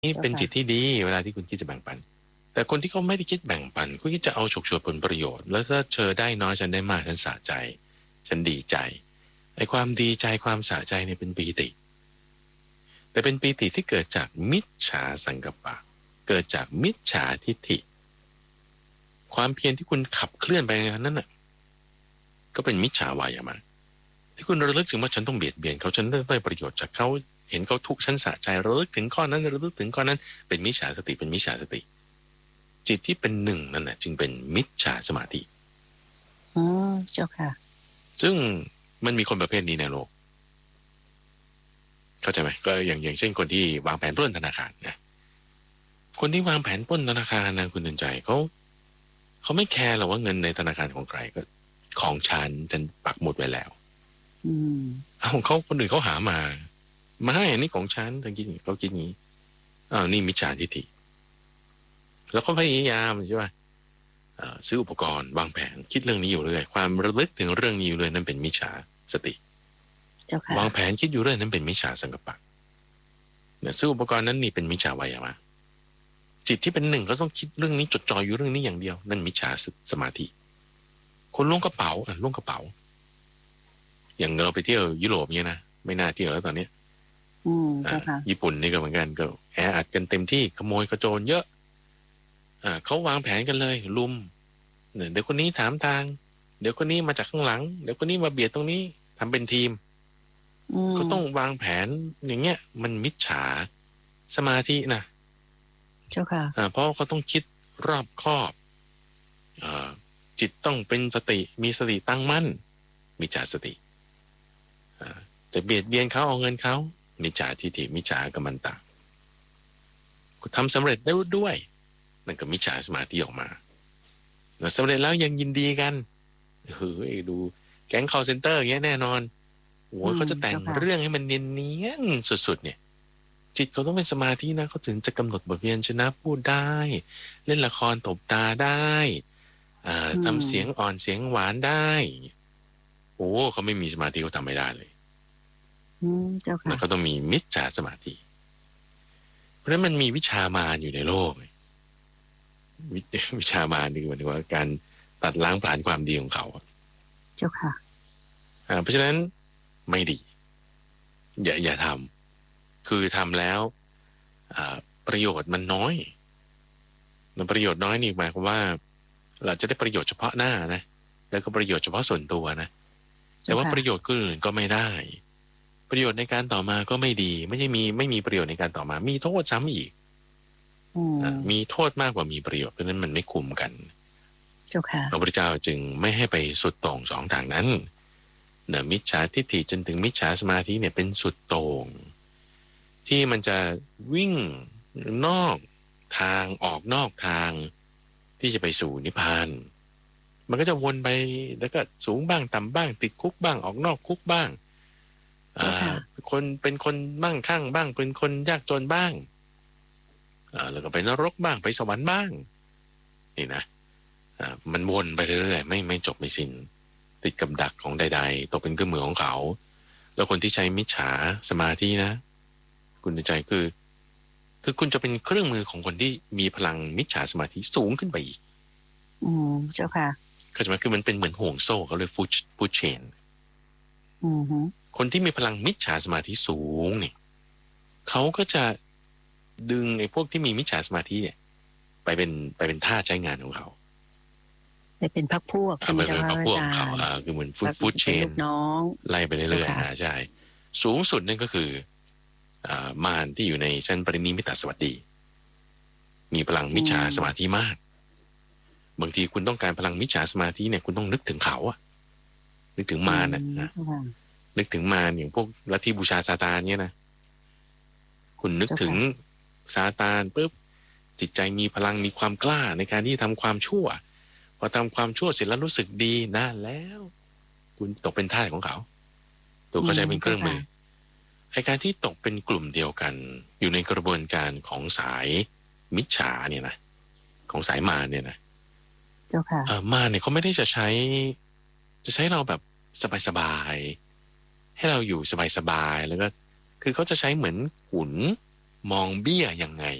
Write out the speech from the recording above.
นี่เป็นจิตที่ดีเวลาที่คุณคิดจะแบ่งปันแต่คนที่เขาไม่ได้คิดแบ่งปันคุณคิดจะเอาฉกฉวยผลประโยชน์แล้วถ้าเธอได้น้อยฉันได้มากฉันสะใจฉันดีใจไอ้ความดีใจความสะใจเนี่ยเป็นปีติแต่เป็นปีติที่เกิดจากมิจฉาสังกัปปะเกิดจากมิจฉาทิฏฐิความเพียรที่คุณขับเคลื่อนไปนั้นน่ะก็เป็นมิจฉาวายามะที่คุณระลึกถึงว่าฉันต้องเบียดเบียนเขาฉันได้ประโยชน์จากเขาเห็นเขาทุกข์ฉันสะใจระลึกถึงข้อนั้นระลึกถึงข้อนั้นเป็นมิจฉาสติเป็นมิจฉาสติจิตที่เป็นหนึ่งนั่นแหละจึงเป็นมิจฉาสมาธิเจ้าค่ะซึ่งมันมีคนประเภทนี้ในโลกเข้าใจไหมก็อย่างเช่นคนที่วางแผนปล้นธนาคารนะคนที่วางแผนปล้นธนาคารนะคุณเดินใจเขาไม่แคร์หรอกว่าเงินในธนาคารของใครก็ของฉันปักหมุดไว้แล้วของเขาคนอื่นเขาหามาให้อันนี้ของฉันเขาคิดอย่างนี้นี่มิจฉาทิฏฐิแล้วก็พยายามใช่ป่ะซื้ออุปกรณ์วางแผนคิดเรื่องนี้อยู่เรื่อยความระลึกถึงเรื่องนี้อยู่เรื่อยนั่นเป็นมิจฉาสติวางแผนคิดอยู่เรื่อยนั้นเป็นมิจฉาสังกัปปะเนี่ยซื้ออุปกรณ์นั้นนี่เป็นมิจฉาวายามะจิตที่เป็นหนึ่งก็ต้องคิดเรื่องนี้จดจ่ออยู่เรื่องนี้อย่างเดียวนั่นมิจฉาสมาธิคนล้วงกระเป๋าล้วงกระเป๋าอย่างเราไปเที่ยวยุโรปเนี่ยนะไม่น่าเที่ยวแล้วตอนนี้ญี่ปุ่นนี่ก็เหมือนกันก็แออัดกันเต็มที่ขโมยกระโจนเยอะเขาวางแผนกันเลยลุมเดี๋ยวคนนี้ถามทางเดี๋ยวคนนี้มาจากข้างหลังเดี๋ยวคนนี้มาเบียดตรงนี้ทำเป็นทีมเขาต้องวางแผนอย่างเงี้ยมันมิจฉาสมาธินะเจ้าค่ะเพราะเขาต้องคิดรอบคอบจิตต้องเป็นสติมีสติตั้งมั่นมิจฉาสติจะเบียดเบียนเขาเอาเงินเขามิจฉาทิฏฐิมิจฉากัมมันตะทำสำเร็จได้ด้วยนั่นก็มิจฉาสมาธิออกมาสำเร็จแล้วยังยินดีกันดูแก๊ง call center อย่างเงี้ยแน่นอนโอ้ยเขาจะแต่งเรื่องให้มันเนียนๆสุดๆเนี่ยจิตเขาต้องเป็นสมาธินะเขาถึงจะกำหนดบทเรียนชนะพูดได้เล่นละครตบตาได้ทำเสียงอ่อนเสียงหวานได้โอ้เขาไม่มีสมาธิเขาทำไม่ได้เลยเจ้าค่ะแล้วก็ต้องมีมิจฉาสมาธิเพราะฉะนั้นมันมีวิชามารอยู่ในโลกวิชามารนี่หมายถึงว่าการตัดล้างผลาญความดีของเขาเจ้าค่ะเพราะฉะนั้นไม่ดีอย่าทำคือทำแล้วประโยชน์มันน้อยประโยชน์น้อยนี่หมายความว่าเราจะได้ประโยชน์เฉพาะหน้านะแล้วก็ประโยชน์เฉพาะส่วนตัวนะแต่ว่าประโยชน์อื่นก็ไม่ได้ประโยชน์ในการต่อมาก็ไม่ดีไม่มีประโยชน์ในการต่อมามีโทษซ้ำอีกมีโทษมากกว่ามีประโยชน์เพราะนั้นมันไม่คุ้มกันพระพุทธเจ้าจึงไม่ให้ไปสุดโต่งสองทางนั้นมิจฉาทิฏฐิจนถึงมิจฉาสมาธิเนี่ยเป็นสุดโต่งที่มันจะวิ่งนอกทางออกนอกทางที่จะไปสู่นิพพานมันก็จะวนไปแล้วก็สูงบ้างต่ำบ้างติดคุกบ้างออกนอกคุกบ้างคนเป็นคนมั่งคั่งบ้างเป็นคนยากจนบ้างแล้วก็ไปนรกบ้างไปสวรรค์บ้างนี่นะมันวนไปเรื่อยๆไม่จบไม่สิ้นติดกับดักของใดๆตกเป็นเครื่องมือของเขาแล้วคนที่ใช้มิจฉาสมาธินะคุณใจคือคุณจะเป็นเครื่องมือของคนที่มีพลังมิจฉาสมาธิสูงขึ้นไปอีกเจ้าค่ะเข้าใจไหมคือมันเป็นเหมือนห่วงโซ่เขาเลยฟูดเชนคนที่มีพลังมิจฉาสมาธิสูงเนี่ยเขาก็จะดึงไอ้พวกที่มีมิจฉาสมาธิเนี่ยไปเป็นท่าใช้งานของเขาไปเป็นพรรคพวกไปเป็นพรรคพวกของเขาคือเหมือนฟูดเชนไล่ไปเรื่อยๆนะใช่สูงสุดนั่นก็คือมารที่อยู่ในชั้นปรินิมิตสวัสดีมีพลังมิจฉาสมาธิมากบางทีคุณต้องการพลังมิจฉาสมาธิเนี่ยคุณต้องนึกถึงเขาอะนึกถึงมารนะนึกถึงมารอย่างพวกลัทธิบูชาซาตานเนี่ยนะคุณนึกถึงซาตานปุ๊บจิตใจมีพลังมีความกล้าในการที่ทำความชั่วพอทำความชั่วเสร็จแล้วรู้สึกดีนะแล้วคุณตกเป็นทาสของเขาตัวเขาใช้เป็นเครื่องมือไอ้การที่ตกเป็นกลุ่มเดียวกันอยู่ในกระบวนการของสายมิจฉาเนี่ยนะของสายมารเนี่ยนะเจ้าค่ะมารเนี่ยเขาไม่ได้จะใช้เราแบบสบายๆให้เราอยู่สบายๆแล้วก็คือเขาจะใช้เหมือนขุนมองเบี้ยยังไง